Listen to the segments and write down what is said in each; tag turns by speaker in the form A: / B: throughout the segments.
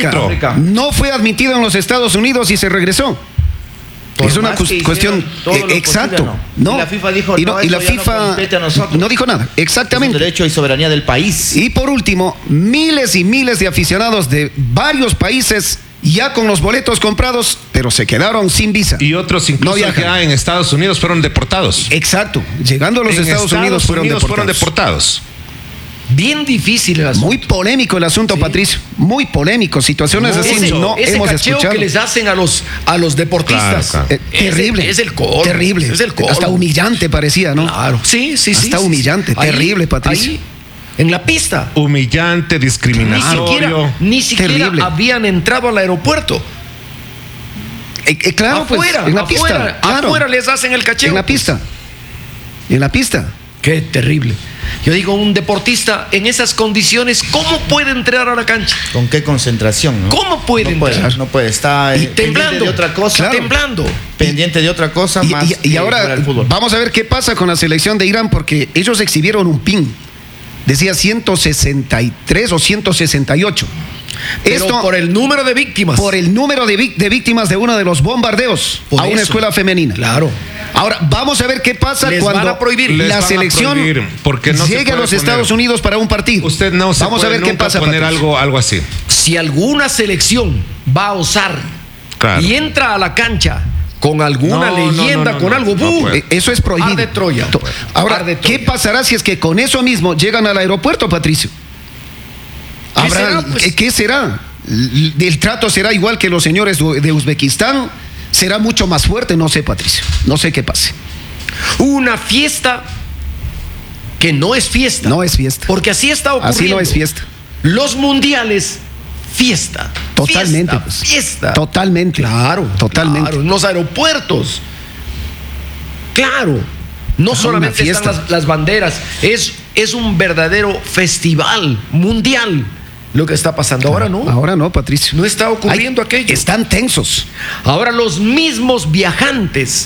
A: África.
B: No fue admitido en los Estados Unidos y se regresó. Es una cuestión. Exacto.
C: Posible, ¿no? Y la FIFA dijo,
B: y la FIFA no dijo nada. Exactamente.
C: Es un derecho y soberanía del país.
B: Y por último, miles y miles de aficionados de varios países ya con los boletos comprados, pero se quedaron sin visa.
A: Y otros incluso ya en Estados Unidos fueron deportados.
B: Exacto. Llegando a los Estados Unidos fueron deportados.
D: Bien difícil el asunto.
B: Muy polémico el asunto, sí. Patricio. Muy polémico. Situaciones así no hemos escuchado.
D: Que les hacen a los deportistas.
B: Claro. Terrible.
D: Es el colmo.
B: Terrible.
D: Es el colmo.
B: Hasta humillante parecía, ¿no?
D: Claro. Sí.
B: Hasta humillante. Terrible, Patricio.
D: Ahí, en la pista.
A: Humillante, discriminatorio.
D: Ni siquiera habían entrado al aeropuerto.
B: Claro,
D: afuera,
B: pues, en la pista. Claro.
D: Afuera les hacen el cacheo.
B: En la pista. En la pista.
D: Qué terrible. Yo digo, un deportista en esas condiciones, ¿cómo puede entrar a la cancha?
C: ¿Con qué concentración? ¿No?
D: ¿Cómo puede entrar?
C: No puede estar
D: temblando
C: de otra cosa.
B: Claro.
D: Temblando.
C: Pendiente de otra cosa más.
B: Y ahora vamos a ver qué pasa con la selección de Irán, porque ellos exhibieron un pin. Decía 163 o 168.
D: Pero esto por el número de víctimas.
B: Por el número de víctimas de uno de los bombardeos a una escuela femenina.
D: Claro.
B: Ahora, vamos a ver qué pasa cuando la selección llegue a los Estados Unidos para un partido.
A: Usted no se
B: vamos a ver qué pasa.
A: Poner algo así.
D: Si alguna selección va a osar y entra a la cancha con alguna leyenda, con algo,
B: eso es prohibido.
D: Arde Troya.
B: Ahora, ¿qué pasará si es que con eso mismo llegan al aeropuerto, Patricio? ¿Qué será? ¿El trato será igual que los señores de Uzbekistán? ¿Será mucho más fuerte? No sé, Patricio. No sé qué pase.
D: Una fiesta que no es fiesta.
B: No es fiesta.
D: Porque así está ocurriendo.
B: Así no es fiesta.
D: Los mundiales, fiesta.
B: Totalmente.
D: Fiesta.
B: Totalmente.
D: Claro.
B: Totalmente.
D: Claro. En los aeropuertos. Claro. No solamente están las banderas. Es un verdadero festival mundial. Lo que está pasando ahora no.
B: Ahora no, Patricio.
D: No está ocurriendo aquello.
B: Están tensos.
D: Ahora los mismos viajantes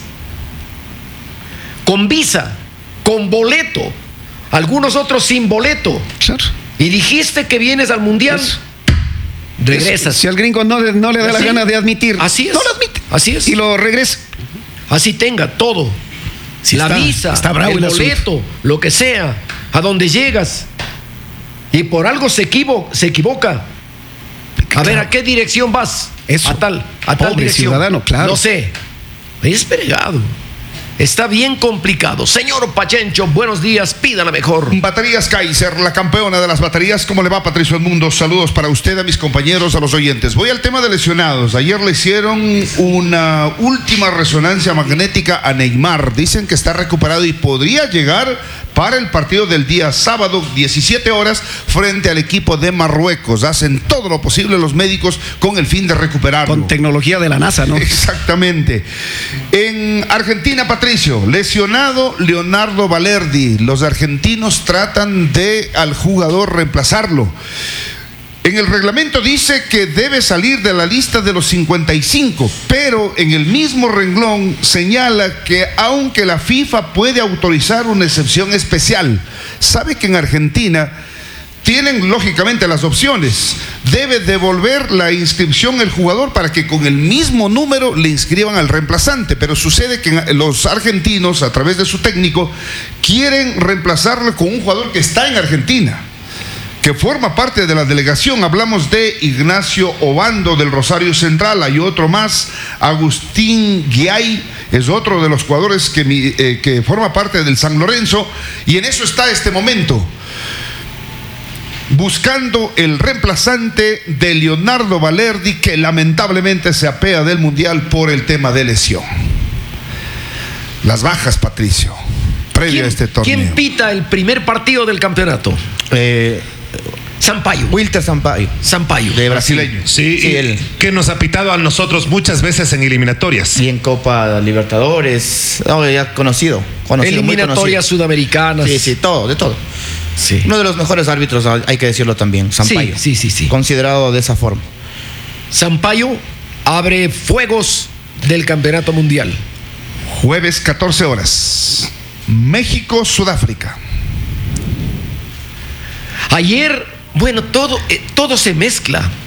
D: con visa, con boleto, algunos otros sin boleto.
B: Claro.
D: Y dijiste que vienes al mundial. Regresas.
B: Si al gringo no le da la gana de admitir,
D: así es.
B: No lo admite.
D: Así es.
B: Y lo regresa.
D: Así tenga todo.
B: Si
D: la visa, el boleto, lo que sea, a donde llegas. Y por algo se equivoca. A ver, ¿a qué dirección vas?
B: Eso.
D: A tal dirección.
B: Ciudadano, claro.
D: No sé. Es fregado. Está bien complicado. Señor Pachencho, buenos días, pídala mejor.
E: Baterías Kaiser, la campeona de las baterías. ¿Cómo le va, Patricio Edmundo? Saludos para usted, a mis compañeros, a los oyentes. Voy al tema de lesionados. Ayer le hicieron una última resonancia magnética a Neymar. Dicen que está recuperado y podría llegar para el partido del día sábado, 17 horas, frente al equipo de Marruecos. Hacen todo lo posible los médicos con el fin de recuperarlo.
B: Con tecnología de la NASA, ¿no?
E: Exactamente. En Argentina, Patricio, lesionado Leonardo Balerdi. Los argentinos tratan de al jugador reemplazarlo. En el reglamento dice que debe salir de la lista de los 55, pero en el mismo renglón señala que aunque la FIFA puede autorizar una excepción especial, sabe que en Argentina tienen lógicamente las opciones. Debe devolver la inscripción el jugador para que con el mismo número le inscriban al reemplazante, pero sucede que los argentinos, a través de su técnico, quieren reemplazarlo con un jugador que está en Argentina, que forma parte de la delegación. Hablamos de Ignacio Obando del Rosario Central. Hay otro más, Agustín Guiay, es otro de los jugadores que forma parte del San Lorenzo, y en eso está este momento, buscando el reemplazante de Leonardo Balerdi, que lamentablemente se apea del Mundial por el tema de lesión. Las bajas, Patricio, previo a este torneo.
D: ¿Quién pita el primer partido del campeonato? Sampaio.
C: Wilter Sampaio.
E: De brasileño.
A: Sí, él. Que nos ha pitado a nosotros muchas veces en eliminatorias.
C: Y en Copa Libertadores. Ya conocido.
D: Eliminatorias sudamericanas.
C: Sí, todo, de todo.
D: Sí.
C: Uno de los mejores árbitros, hay que decirlo también, Sampaio.
D: Sí.
C: Considerado de esa forma.
D: Sampaio abre fuegos del campeonato mundial.
E: Jueves 14 horas. México, Sudáfrica.
D: Ayer, bueno, todo se mezcla.